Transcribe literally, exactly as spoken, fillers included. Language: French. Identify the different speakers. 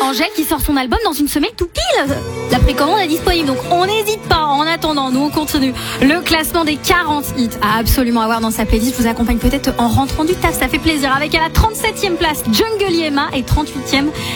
Speaker 1: Angèle qui sort son album dans une semaine tout pile. La précommande est disponible, donc on n'hésite pas. En attendant, nous on continue le classement des quarante hits à absolument avoir dans sa playlist. Je vous accompagne peut-être en rentrant du taf, ça fait plaisir. Avec à la trente-septième place Jungle Yema et trente-huitième